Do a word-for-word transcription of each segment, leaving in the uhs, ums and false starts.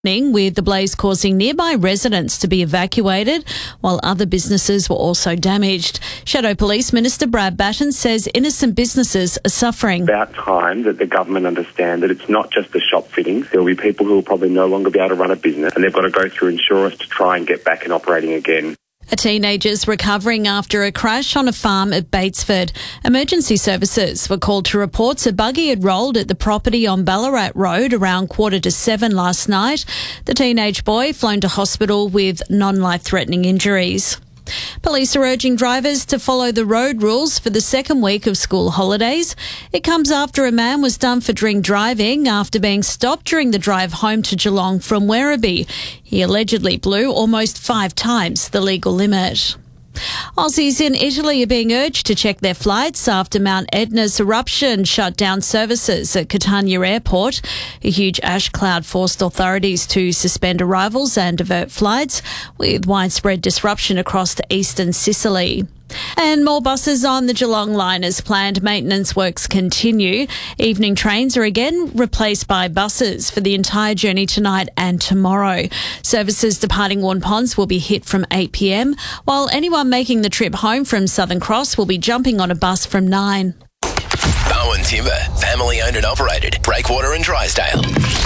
with the blaze causing nearby residents to be evacuated, while other businesses were also damaged. Shadow Police Minister Brad Batten says innocent businesses are suffering. About time that the government understand that it's not just the shop fittings. There will be people who will probably no longer be able to run a business, and they've got to go through insurers to try and get back and operating again. A teenager's recovering after a crash on a farm at Batesford. Emergency services were called to reports a buggy had rolled at the property on Ballarat Road around quarter to seven last night. The teenage boy flown to hospital with non-life-threatening injuries. Police are urging drivers to follow the road rules for the second week of school holidays. It comes after a man was done for drink driving after being stopped during the drive home to Geelong from Werribee. He allegedly blew almost five times the legal limit. Aussies in Italy are being urged to check their flights after Mount Etna's eruption shut down services at Catania Airport. A huge ash cloud forced authorities to suspend arrivals and divert flights, with widespread disruption across to eastern Sicily. And more buses on the Geelong line as planned maintenance works continue. Evening trains are again replaced by buses for the entire journey tonight and tomorrow. Services departing Warn Ponds will be hit from eight p m, while anyone making the trip home from Southern Cross will be jumping on a bus from nine. Bowen Timber, family owned and operated. Breakwater and Drysdale.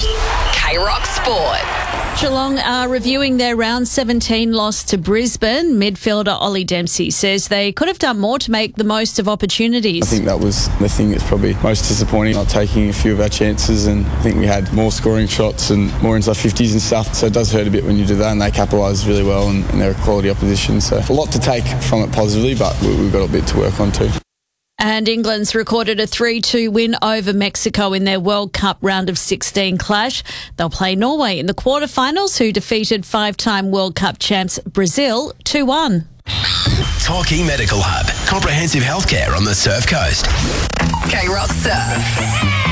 K-Rock Sport. Geelong are reviewing their round seventeen loss to Brisbane. Midfielder Ollie Dempsey says they could have done more to make the most of opportunities. I think that was the thing that's probably most disappointing, not taking a few of our chances, and I think we had more scoring shots and more inside fifties and stuff, so it does hurt a bit when you do that, and they capitalised really well, and, and they're a quality opposition, so a lot to take from it positively, but we, we've got a bit to work on too. And England's recorded a three two win over Mexico in their World Cup round of sixteen clash. They'll play Norway in the quarterfinals, who defeated five-time World Cup champs Brazil two one. Torquay Medical Hub. Comprehensive healthcare on the Surf Coast. K-Rock Surf.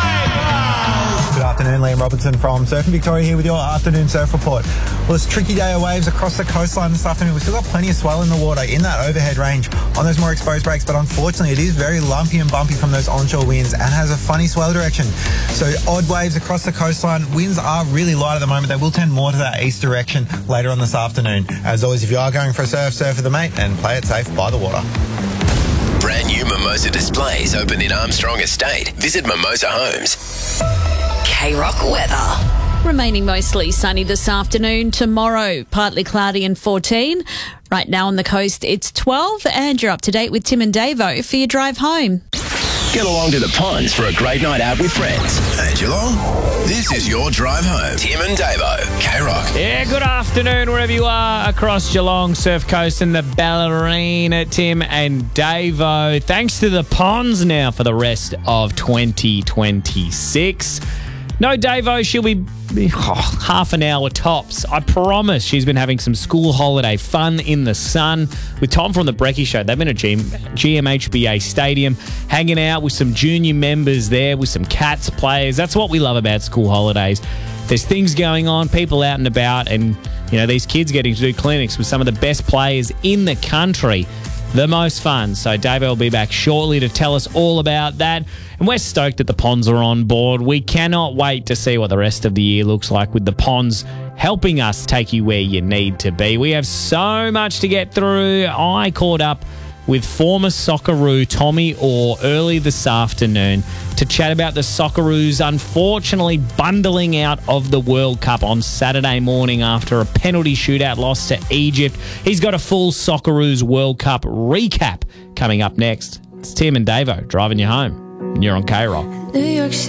Good afternoon, Liam Robinson from Surfing Victoria here with your afternoon surf report. Well, it's a tricky day of waves across the coastline this afternoon. We've still got plenty of swell in the water in that overhead range on those more exposed breaks, but unfortunately it is very lumpy and bumpy from those onshore winds and has a funny swell direction. So odd waves across the coastline. Winds are really light at the moment. They will tend more to that east direction later on this afternoon. As always, if you are going for a surf, surf with a mate and play it safe by the water. Brand new Mimosa displays open in Armstrong Estate. Visit Mimosa Homes. K-Rock weather. Remaining mostly sunny this afternoon. Tomorrow, partly cloudy and fourteen. Right now on the coast, it's twelve, and you're up to date with Tim and Davo for your drive home. Get along to the ponds for a great night out with friends. Hey, Geelong, this is your drive home. Tim and Davo, K-Rock. Yeah, good afternoon wherever you are across Geelong, Surf Coast and the Ballerina. Tim and Davo. Thanks to the ponds now for the rest of twenty twenty-six. No, Davo, she'll be oh, half an hour tops. I promise. She's been having some school holiday fun in the sun with Tom from the Brecky Show. They've been at G M H B A Stadium, hanging out with some junior members there, with some Cats players. That's what we love about school holidays. There's things going on, people out and about, and you know these kids getting to do clinics with some of the best players in the country. The most fun. So Davo will be back shortly to tell us all about that. And we're stoked that the ponds are on board. We cannot wait to see what the rest of the year looks like with the ponds helping us take you where you need to be. We have so much to get through. I caught up with former Socceroo Tommy Orr early this afternoon to chat about the Socceroos unfortunately bundling out of the World Cup on Saturday morning after a penalty shootout loss to Egypt. He's got a full Socceroos World Cup recap coming up next. It's Tim and Davo driving you home, and you're on K-Rock.